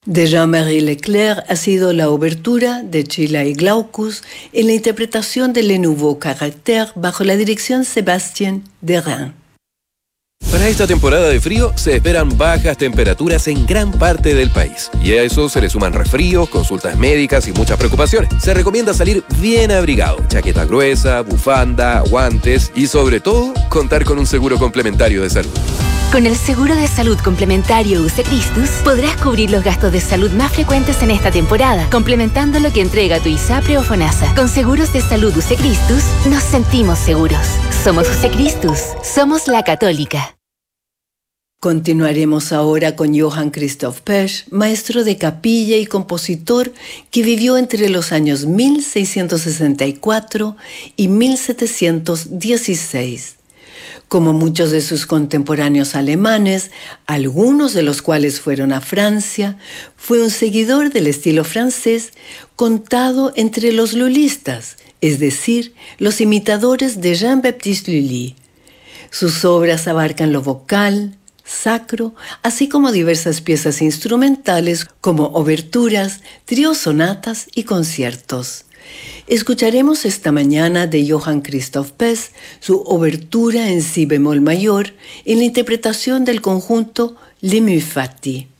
de Jean-Marie Leclerc ha sido la obertura de Scylla y Glaucus en la interpretación de Le Nouveau Caractère bajo la dirección Sébastien Derain. Para esta temporada de frío se esperan bajas temperaturas en gran parte del país. Y a eso se le suman resfríos, consultas médicas y muchas preocupaciones. Se recomienda salir bien abrigado, chaqueta gruesa, bufanda, guantes y sobre todo contar con un seguro complementario de salud. Con el seguro de salud complementario UC Christus podrás cubrir los gastos de salud más frecuentes en esta temporada, complementando lo que entrega tu ISAPRE o FONASA. Con seguros de salud UC Christus nos sentimos seguros. Somos UC Christus, somos la Católica. Continuaremos ahora con Johann Christoph Pesch, maestro de capilla y compositor que vivió entre los años 1664 y 1716. Como muchos de sus contemporáneos alemanes, algunos de los cuales fueron a Francia, fue un seguidor del estilo francés contado entre los lulistas, es decir, los imitadores de Jean-Baptiste Lully. Sus obras abarcan lo vocal, sacro, así como diversas piezas instrumentales como oberturas, tríos, sonatas y conciertos. Escucharemos esta mañana de Johann Christoph Pesch su obertura en si bemol mayor en la interpretación del conjunto Les Mufati.